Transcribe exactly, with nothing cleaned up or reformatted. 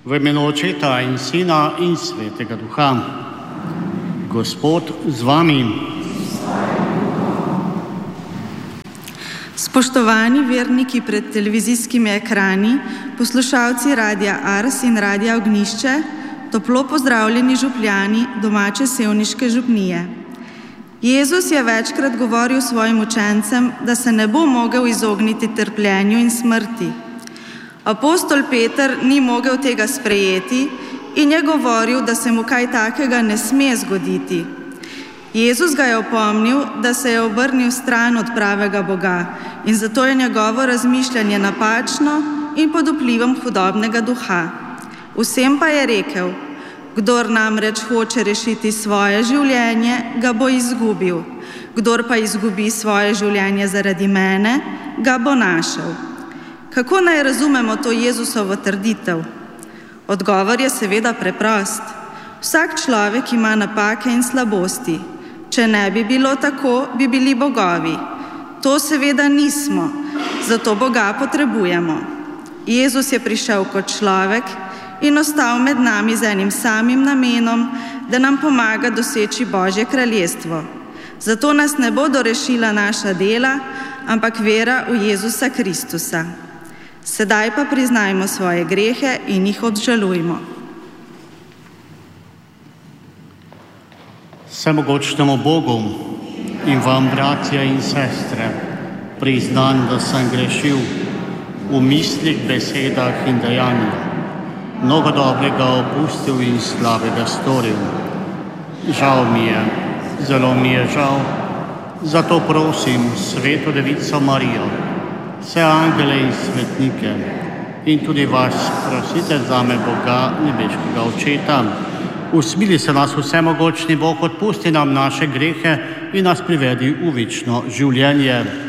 V imenu Očeta in Sina in Svetega Duha. Gospod z vami. Spoštovani verniki pred televizijskimi ekrani, poslušalci Radia Ars in Radia Ognjišče, toplo pozdravljeni župljani domače sevniške župnije. Jezus je večkrat govoril svojim učencem, da se ne bo mogel izogniti trpljenju in smrti. Apostol Peter ni mogel tega sprejeti in je govoril, da se mu kaj takega ne sme zgoditi. Jezus ga je opomnil, da se je obrnil stran od pravega Boga in zato je njegovo razmišljanje napačno in pod vplivom hudobnega duha. Vsem pa je rekel: kdor namreč hoče rešiti svoje življenje, ga bo izgubil. Kdor pa izgubi svoje življenje zaradi mene, ga bo našel. Kako naj razumemo to Jezusovo trditev? Odgovor je seveda preprost. Vsak človek ima napake in slabosti. Če ne bi bilo tako, bi bili bogovi. To seveda nismo, zato Boga potrebujemo. Jezus je prišel kot človek in ostal med nami z enim samim namenom, da nam pomaga doseči Božje kraljestvo. Zato nas ne bodo rešila naša dela, ampak vera v Jezusa Kristusa. Sedaj pa priznajmo svoje grehe in jih obžalujmo. Vsemogočnemu Bogu in vam, bratje in sestre, priznam, da sem grešil v mislih, besedah in dejanjih. Mnogo dobrega opustil in slabega storil. Žal mi je, zelo mi je žal, zato prosim Sveto Devico Marijo, vse angele in svetnike in tudi vas prosite zame Boga, nebeškega Očeta. Usmili se nas vsemogočni Bog, odpusti nam naše grehe in nas privedi v večno življenje.